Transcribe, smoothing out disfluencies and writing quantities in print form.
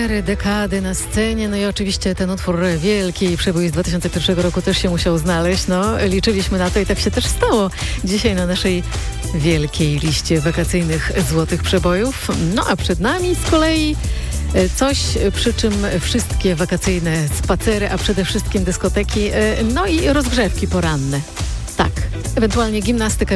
4 dekady na scenie, no i oczywiście ten utwór wielki przebój z 2001 roku też się musiał znaleźć. No, liczyliśmy na to i tak się też stało dzisiaj na naszej wielkiej liście wakacyjnych złotych przebojów. No a przed nami z kolei coś, przy czym wszystkie wakacyjne spacery, a przede wszystkim dyskoteki, no i rozgrzewki poranne. Tak, ewentualnie gimnastyka